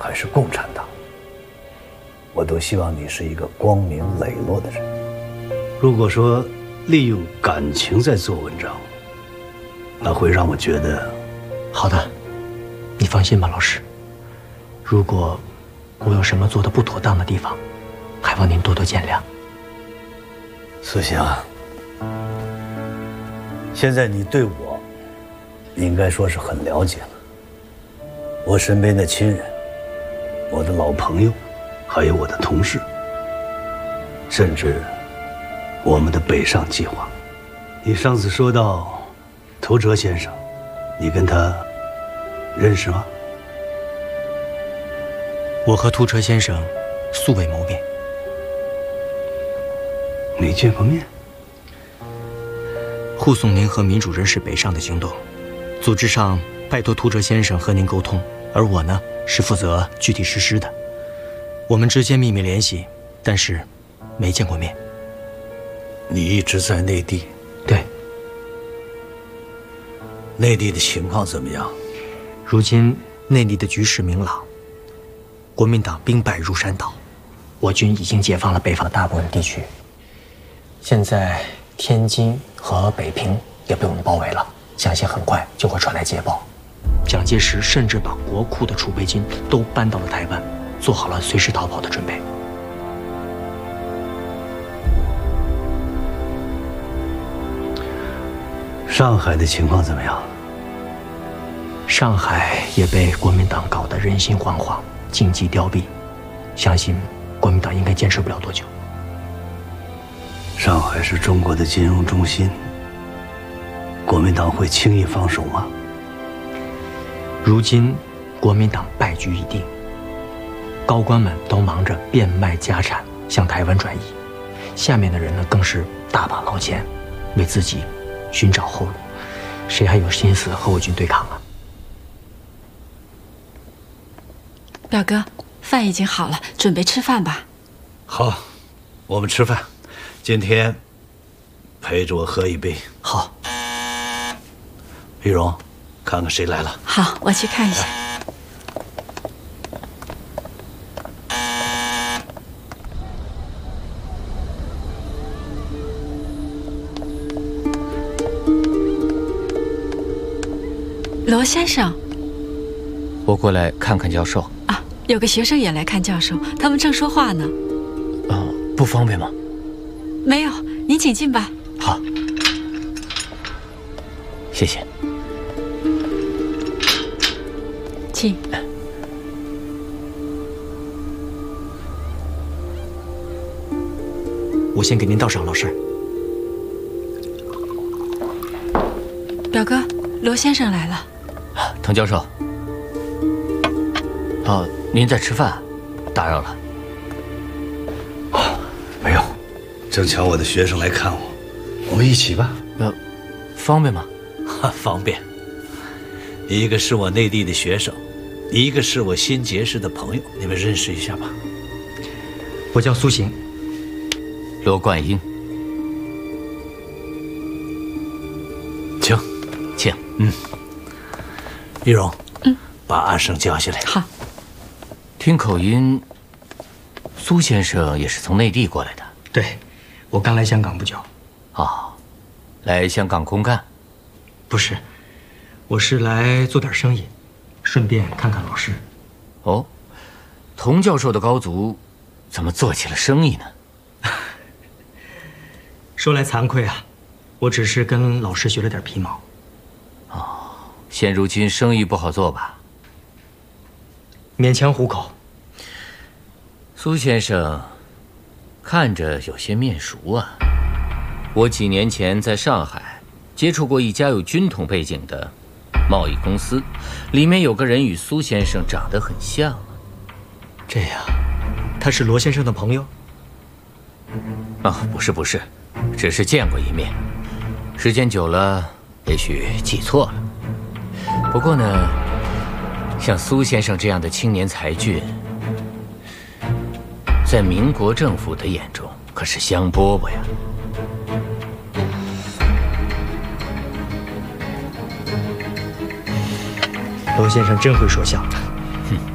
还是共产党，我都希望你是一个光明磊落的人。如果说利用感情在做文章，那会让我觉得…… 好的，你放心吧，老师。如果我有什么做的不妥当的地方，还望您多多见谅。 苏醒，现在你对我，应该说是很了解了。我身边的亲人，我的老朋友，还有我的同事，甚至我们的北上计划。你上次说到涂哲先生，你跟他认识吗？ 我和涂哲先生素未谋面。 没见过面？ 护送您和民主人士北上的行动，组织上拜托涂哲先生和您沟通，而我呢是负责具体实施的。我们之间秘密联系，但是没见过面。 你一直在内地？ 对。 内地的情况怎么样？ 如今内地的局势明朗，国民党兵败如山倒，我军已经解放了北方大部分地区。现在天津和北平也被我们包围了，相信很快就会传来捷报。蒋介石甚至把国库的储备金都搬到了台湾，做好了随时逃跑的准备。 上海的情况怎么样？ 上海也被国民党搞得人心惶惶，经济凋敝，相信国民党应该坚持不了多久。 上海是中国的金融中心，国民党会轻易放手吗？ 如今，国民党败局已定，高官们都忙着变卖家产向台湾转移，下面的人呢更是大把捞钱，为自己寻找后路，谁还有心思和我军对抗啊？ 表哥，饭已经好了，准备吃饭吧。 好，我们吃饭。今天陪着我喝一杯。 好。 玉荣，看看谁来了。 好，我去看一下。罗先生， 我过来看看教授。 啊，有个学生也来看教授，他们正说话呢。 不方便吗？ 没有，您请进吧。 好，谢谢。 请。 我先给您倒上，老师。 表哥，罗先生来了。 滕教授。您在吃饭，打扰了。 没有，正巧我的学生来看我，我们一起吧。 方便吗？ 方便。一个是我内地的学生，一个是我新结识的朋友，你们认识一下吧。 我叫苏醒。 罗冠英。 请， 请。 玉荣，把阿生叫下来。 好。 听口音，苏先生也是从内地过来的。 对，我刚来香港不久。 来香港公干？ 不是，我是来做点生意，顺便看看老师。 哦，童教授的高足，怎么做起了生意呢？ 说来惭愧啊，我只是跟老师学了点皮毛。 现如今生意不好做吧？ 勉强糊口。 苏先生，看着有些面熟啊。我几年前在上海接触过一家有军统背景的贸易公司，里面有个人与苏先生长得很像啊。 这样，他是罗先生的朋友？ 不是，只是见过一面，时间久了，也许记错了。不过呢，像苏先生这样的青年才俊，在民国政府的眼中可是香饽饽呀。 罗先生真会说笑。